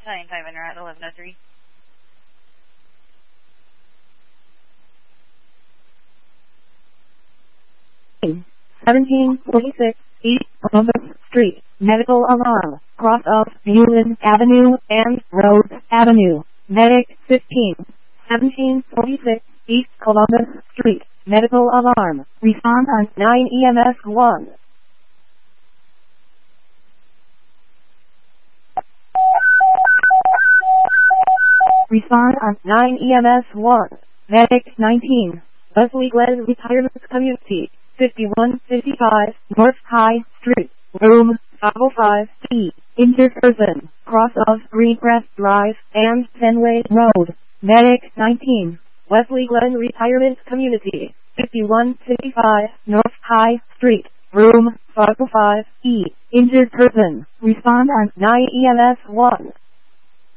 Battalion 5 and Route 1103. Team 1746 East Columbus Street. Medical alarm. Cross of Bulin Avenue and Rose Avenue. Medic 15. 1746 East Columbus Street. Medical alarm. Respond on 9 EMS 1. Respond on 9 EMS 1. Medic 19. Leslie Glenn Retirement Community. 5155 North High Street. Room 505E. Injured person. Cross of Greencrest Drive and Fenway Road. Medic 19. Wesley Glen Retirement Community. 5155 North High Street. Room 505E. Injured person. Respond on 9 EMS 1.